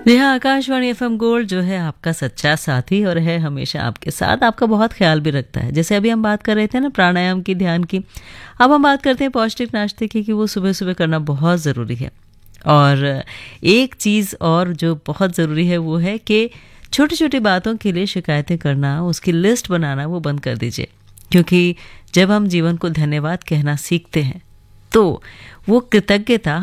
जी हाँ, Akashvani FM gold जो है आपका सच्चा साथी और है हमेशा आपके साथ, आपका बहुत ख्याल भी रखता है। जैसे अभी हम बात कर रहे थे ना प्राणायाम की, ध्यान की, अब हम बात करते हैं पौष्टिक नाश्ते की कि वो सुबह-सुबह करना बहुत ज़रूरी है। और एक चीज़ और जो बहुत ज़रूरी है वो है कि छोटी-छोटी बातों के लिए शिकायतें करना, उसकी लिस्ट बनाना वो बंद कर दीजिए। क्योंकि जब हम जीवन को धन्यवाद कहना सीखते हैं, तो वो कृतज्ञता